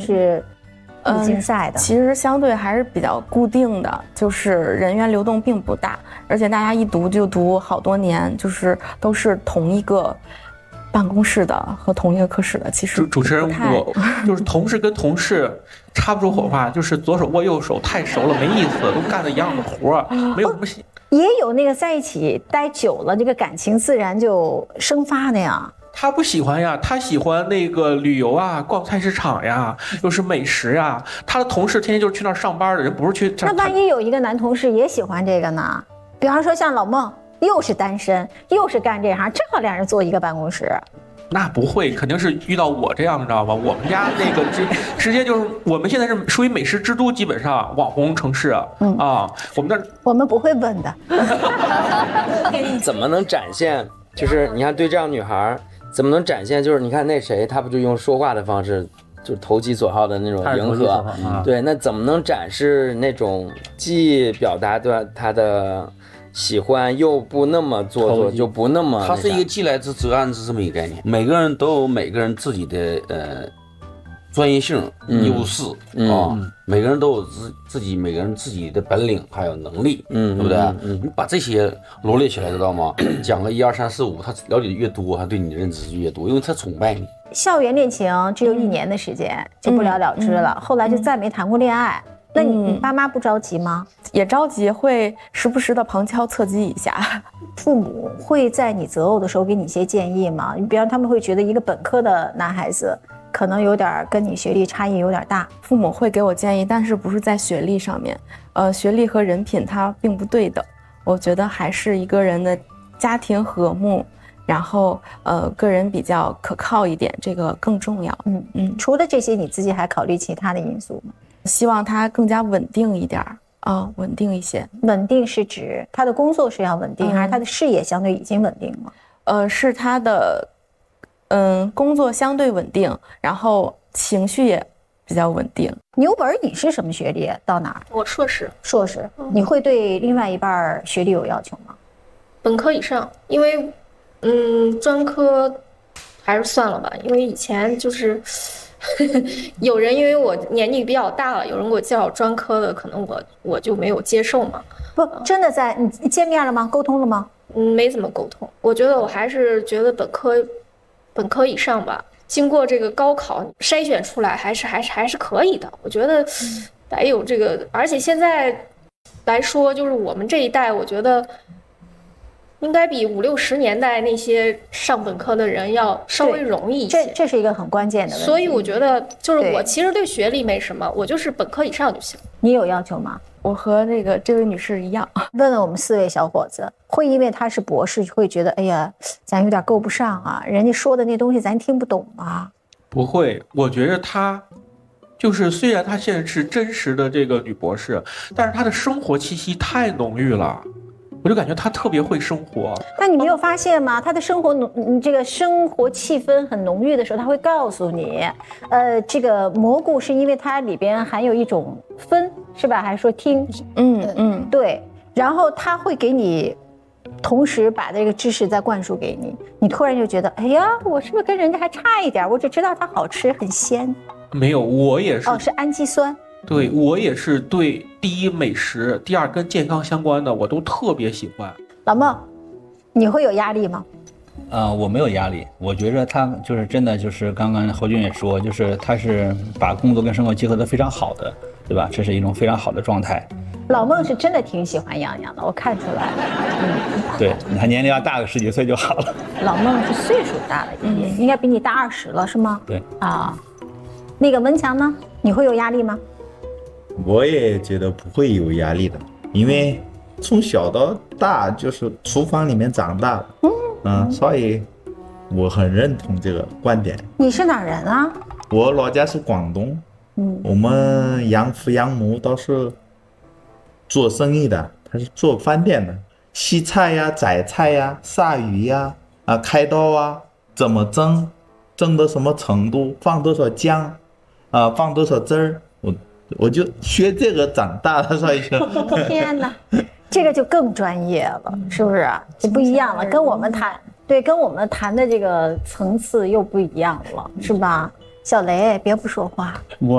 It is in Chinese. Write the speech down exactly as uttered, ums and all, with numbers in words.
是有竞赛的？ 嗯，其实相对还是比较固定的，就是人员流动并不大，而且大家一读就读好多年，就是都是同一个办公室的和同一个科室的。其实主主持人，我就是同事跟同事插不出火花，就是左手握右手太熟了没意思，都干的一样的活，没有什么。 也有那个在一起待久了，这个感情自然就生发的呀。 他不喜欢呀，他喜欢那个旅游啊，逛菜市场呀，又是美食啊。他的同事天天就是去那儿上班的人，不是去。 那万一有一个男同事也喜欢这个呢？比方说像老孟，又是单身，又是干这行，正好两人坐一个办公室。 那不会，肯定是遇到我这样，你知道吗？我们家那个直直接就是，我们现在是属于美食之都，基本上网红城市啊。嗯啊，我们那我们不会问的。 怎么能展现？就是你看，对这样女孩，怎么能展现？就是你看那谁，他不就用说话的方式，就是投其所好的那种迎合？啊、对，那怎么能展示那种既表达对他的喜欢又不那么做作，就不那么？ 它是一个既来之则安之这么一个概念。每个人都有每个人自己的呃专业性、优势啊、嗯哦，每个人都有自自己每个人自己的本领还有能力，嗯，对不对？嗯，嗯你把这些罗列起来，知道吗？讲个一二三四五，他了解越多，他对你的认知就越多，因为他崇拜你。 校园恋情只有一年的时间，就不了了之了，嗯、后来就再没谈过恋爱。嗯那你你爸妈不着急吗？ 也着急，会时不时的旁敲侧击一下。 父母会在你择偶的时候给你一些建议吗？你比方他们会觉得一个本科的男孩子可能有点跟你学历差异有点大， 父母会给我建议，但是不是在学历上面，呃，学历和人品它并不对等。我觉得还是一个人的家庭和睦，然后呃个人比较可靠一点，这个更重要。 嗯嗯，除了这些，你自己还考虑其他的因素吗？ 希望他更加稳定一点啊、哦，稳定一些。 稳定是指他的工作是要稳定，嗯、还是他的事业相对已经稳定了？ 呃，是他的，嗯，工作相对稳定，然后情绪也比较稳定。 牛本，你是什么学历？到哪儿？ 我硕士。 硕士，嗯、你会对另外一半学历有要求吗？ 本科以上，因为，嗯，专科还是算了吧，因为以前就是。有人因为我年纪比较大了，有人给我介绍专科的，可能我我就没有接受嘛。 不，真的在你见面了吗？沟通了吗？ 嗯，没怎么沟通。我觉得我还是觉得本科，本科以上吧。经过这个高考筛选出来，还是还是还是可以的。我觉得得有这个，而且现在来说，就是我们这一代，我觉得。应该比五六十年代那些上本科的人要稍微容易一些， 这这是一个很关键的问题。 所以我觉得，就是我其实对学历没什么，我就是本科以上就行。 你有要求吗？ 我和那个这位女士一样。 问问我们四位小伙子，会因为他是博士，会觉得哎呀，咱有点够不上啊，人家说的那东西咱听不懂啊？ 不会，我觉得他。就是虽然她现在是真实的这个女博士，但是她的生活气息太浓郁了。我就感觉他特别会生活， 但你没有发现吗？他的生活浓，这个生活气氛很浓郁的时候，他会告诉你，呃，这个蘑菇是因为它里边含有一种酚，是吧？还是说烃？ 嗯嗯， 对。然后他会给你，同时把这个知识再灌输给你，你突然就觉得，哎呀，我是不是跟人家还差一点？我只知道它好吃，很鲜。 没有，我也是。 哦，是氨基酸。 对，我也是对第一美食，第二跟健康相关的我都特别喜欢。 老孟，你会有压力吗？ 呃，我没有压力，我觉得他就是真的就是刚刚侯军也说，就是他是把工作跟生活结合得非常好的，对吧？这是一种非常好的状态。 老孟是真的挺喜欢洋洋的，我看出来了。 嗯，对，他年龄要大个十几岁就好了。 老孟是岁数大了一点，嗯、应该比你大二十了，是吗？ 对。 啊，那个文强呢？你会有压力吗？ 我也觉得不会有压力的，因为从小到大就是厨房里面长大的，嗯嗯，所以我很认同这个观点。 你是哪人啊？ 我老家是广东，嗯，我们养父养母都是做生意的，他是做饭店的，洗菜呀、宰菜呀、杀鱼呀、啊开刀啊，怎么蒸，蒸到什么程度，放多少姜，啊放多少汁儿，我。我就学这个长大了，所以说天哪，这个就更专业了，是不是？就不一样了，跟我们谈对，跟我们谈的这个层次又不一样了，是吧？小雷，别不说话。 我